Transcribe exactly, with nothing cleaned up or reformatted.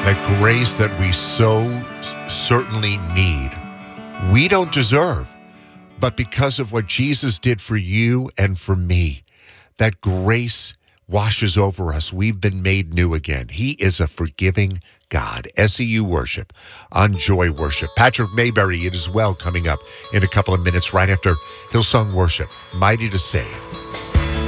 that grace that we so certainly need, we don't deserve. But because of what Jesus did for you and for me, that grace washes over us. We've been made new again. He is a forgiving God. S E U Worship on Joy Worship. Patrick Mayberry, it is well coming up in a couple of minutes right after Hillsong Worship. Mighty to Save.